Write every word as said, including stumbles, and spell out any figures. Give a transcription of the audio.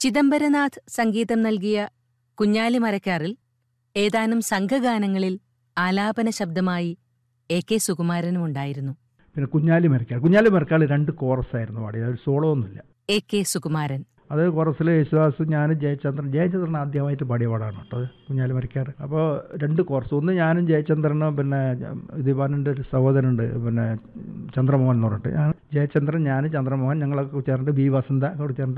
ചിദംബരനാഥ് സംഗീതം നൽകിയ കുഞ്ഞാലി മരക്കാറിൽ ഏതാനും സംഘഗാനങ്ങളിൽ ആലാപന ശബ്ദമായി എ കെ സുകുമാരനുമുണ്ടായിരുന്നു. പിന്നെ കുഞ്ഞാലി മരക്കാർ കുഞ്ഞാലി മരക്കാർ രണ്ട് കോറസ് ആയിരുന്നു പാടിയത്, ഒരു സോളോ ഒന്നുമില്ല. എ കെ സുകുമാരൻ അത് കോറസിൽ യേശുദാസ്, ഞാനും ജയചന്ദ്രൻ ജയചന്ദ്രൻ ആദ്യമായിട്ട് പാടിയ പാടാണ് കേട്ടോ കുഞ്ഞാലി മരക്കാർ. അപ്പോൾ രണ്ട് കോറസ്, ഒന്ന് ഞാനും ജയചന്ദ്രനും പിന്നെ ദിവാനൻ്റെ ഒരു സഹോദരനുണ്ട് പിന്നെ ചന്ദ്രമോഹൻ എന്ന് പറഞ്ഞിട്ട്, ഞാൻ ജയചന്ദ്രൻ, ഞാൻ ചന്ദ്രമോഹൻ, ഞങ്ങളൊക്കെ ചേർന്നിട്ട് ബി വസന്ത കൂടെ ചേർന്നിട്ട്